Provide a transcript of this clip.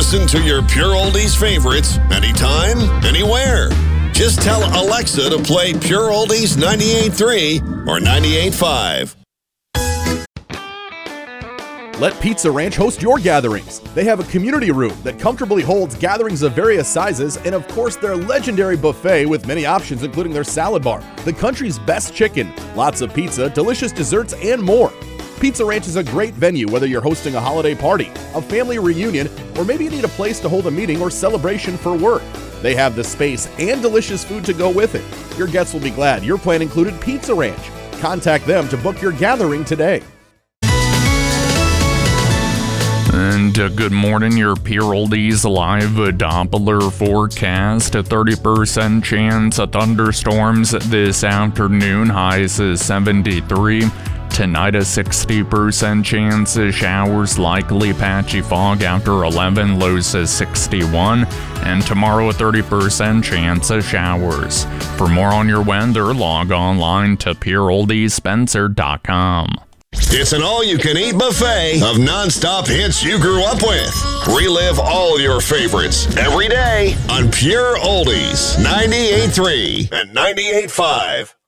Listen to your Pure Oldies favorites anytime, anywhere. Just tell Alexa to play Pure Oldies 98.3 or 98.5. Let Pizza Ranch host your gatherings. They have a community room that comfortably holds gatherings of various sizes and, of course, their legendary buffet with many options, including their salad bar, the country's best chicken, lots of pizza, delicious desserts, and more. Pizza Ranch is a great venue whether you're hosting a holiday party, a family reunion, or maybe you need a place to hold a meeting or celebration for work. They have the space and delicious food to go with it. Your guests will be glad your plan included Pizza Ranch. Contact them to book your gathering today. And good morning, your Pure Oldies live Doppler forecast. A 30% chance of thunderstorms this afternoon. Highs is 73. Tonight, a 60% chance of showers, likely patchy fog after 11. Lows is 61. And tomorrow, a 30% chance of showers. For more on your weather, log online to pureoldiespencer.com. It's an all-you-can-eat buffet of non-stop hits you grew up with. Relive all your favorites every day on Pure Oldies 98.3 and 98.5.